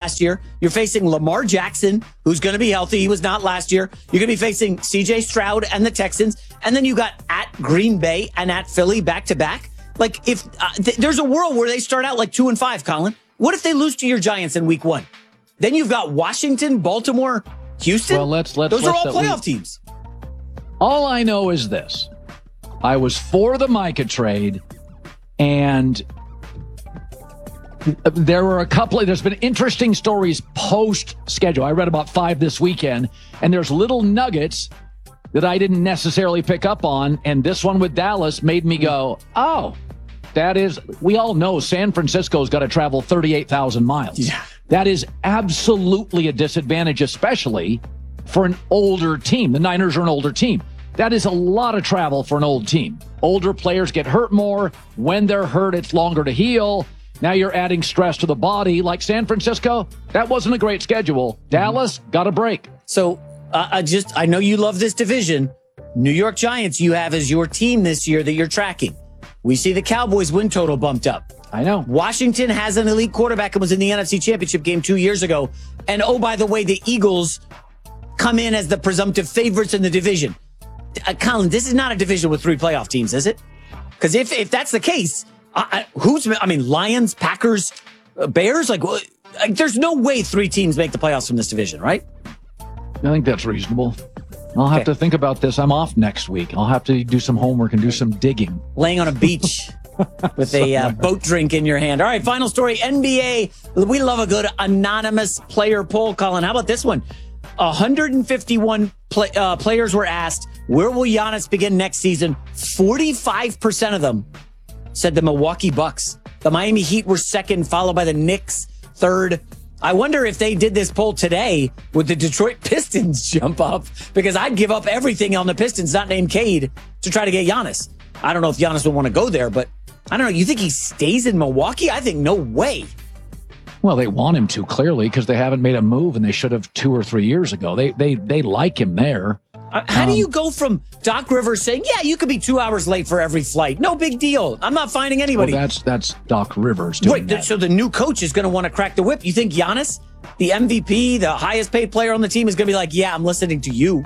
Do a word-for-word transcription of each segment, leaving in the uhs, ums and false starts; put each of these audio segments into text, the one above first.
last year. You're facing Lamar Jackson, who's going to be healthy. He was not last year. You're going to be facing C J Stroud and the Texans. And then you got at Green Bay and at Philly back to back. Like, if uh, th- there's a world where they start out like two and five, Colin. What if they lose to your Giants in week one? Then you've got Washington, Baltimore, Houston. Well, let's, let's, Those let's, are all playoff we, teams. All I know is this. I was for the Micah trade, and there were a couple of, there's been interesting stories post-schedule. I read about five this weekend, and there's little nuggets that I didn't necessarily pick up on, and this one with Dallas made me go, oh, that is, we all know San Francisco's got to travel thirty-eight thousand miles. Yeah. That is absolutely a disadvantage, especially for an older team. The Niners are an older team. That is a lot of travel for an old team. Older players get hurt more. When they're hurt, it's longer to heal. Now you're adding stress to the body. Like San Francisco, that wasn't a great schedule. Dallas got a break. So uh, I just, I know you love this division. New York Giants you have as your team this year that you're tracking. We see the Cowboys win total bumped up. I know. Washington has an elite quarterback and was in the N F C Championship game two years ago. And oh, by the way, the Eagles come in as the presumptive favorites in the division. Uh, Colin, this is not a division with three playoff teams, is it? Because if, if that's the case, uh, uh, who's, I mean, Lions, Packers, uh, Bears, like, uh, like, there's no way three teams make the playoffs from this division, right? I think that's reasonable. I'll have Okay. to think about this. I'm off next week. I'll have to do some homework and do some digging. Laying on a beach with a uh, boat drink in your hand. All right, final story. N B A. We love a good anonymous player poll, Colin. How about this one? one hundred fifty-one play, uh, players were asked, where will Giannis begin next season? forty-five percent of them said the Milwaukee Bucks. The Miami Heat were second, followed by the Knicks, third. I wonder if they did this poll today, would the Detroit Pistons jump up? Because I'd give up everything on the Pistons, not named Cade, to try to get Giannis. I don't know if Giannis would want to go there, but I don't know. You think he stays in Milwaukee? I think no way. Well, they want him to, clearly, because they haven't made a move, and they should have two or three years ago. They they they like him there. Uh, how Um, do you go from Doc Rivers saying, yeah, you could be two hours late for every flight? No big deal. I'm not finding anybody. Well, that's that's Doc Rivers doing Wait, th- that. so the new coach is going to want to crack the whip. You think Giannis, the M V P, the highest paid player on the team, is going to be like, yeah, I'm listening to you?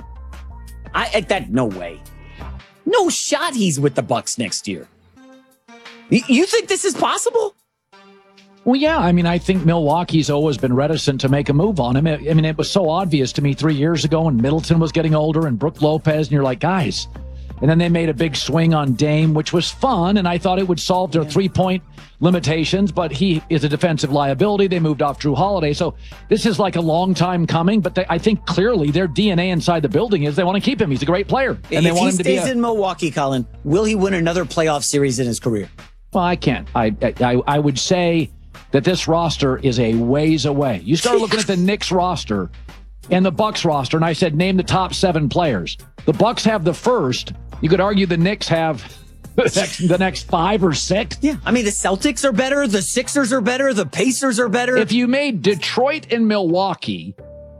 I at that no way. No shot he's with the Bucks next year. Y- You think this is possible? Well, yeah. I mean, I think Milwaukee's always been reticent to make a move on him. I I mean, it was so obvious to me three years ago when Middleton was getting older and Brook Lopez, and you're like, guys. And then they made a big swing on Dame, which was fun, and I thought it would solve their three-point limitations, but he is a defensive liability. They moved off Drew Holiday. So this is like a long time coming, but they, I think clearly their D N A inside the building is they want to keep him. He's a great player. And if they want he him to be stays a, in Milwaukee, Colin, will he win another playoff series in his career? Well, I can't. I, I I would say that this roster is a ways away. You start looking at the Knicks roster and the Bucks roster, and I said, name the top seven players. The Bucks have the first. You could argue the Knicks have the next, the next five or six. Yeah. I mean, the Celtics are better. The Sixers are better. The Pacers are better. If you made Detroit and Milwaukee,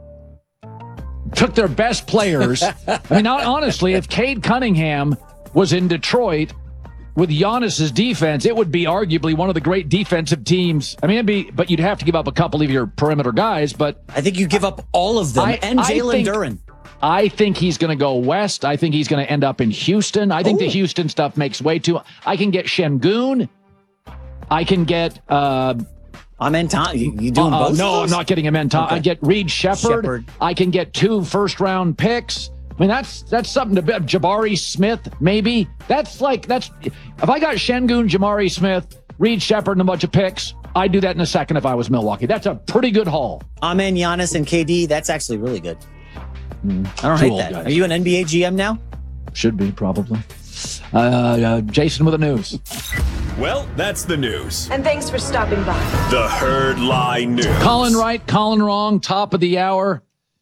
took their best players, I mean, honestly, if Cade Cunningham was in Detroit with Giannis's defense, it would be arguably one of the great defensive teams. I mean, it'd be, but you'd have to give up a couple of your perimeter guys. But I think you give up all of them I, and I Jalen think- Duren. I think he's going to go west. I think he's going to end up in Houston. I think Ooh. the Houston stuff makes way too. I can get Şengün. I can get. Uh, Amen. Tom, you, you doing uh, both? no, of I'm those? not getting Amen. Tom. Okay. I get Reed Shepherd. Shepherd. I can get two first round picks. I mean, that's that's something to bet. Jabari Smith, maybe. That's like that's. If I got Şengün, Jabari Smith, Reed Shepherd, and a bunch of picks, I'd do that in a second if I was Milwaukee. That's a pretty good haul. Amen, Giannis, and K D. That's actually really good. I don't Two hate old that. guys. Are you an N B A G M now? Should be, probably. Uh, uh, Jason with the news. Well, that's the news. And thanks for stopping by. The Herd Lie News. Colin right, Colin wrong, top of the hour.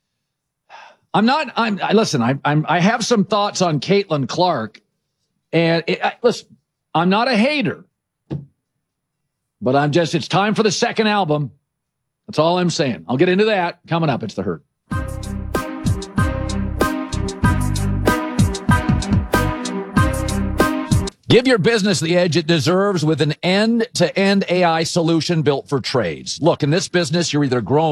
I'm not, I'm, I, listen, I, I'm, I have some thoughts on Caitlin Clark. And it, I, listen, I'm not a hater. But I'm just, it's time for the second album. That's all I'm saying. I'll get into that coming up. It's The Herd. Give your business the edge it deserves with an end-to-end A I solution built for trades. Look, in this business, you're either growing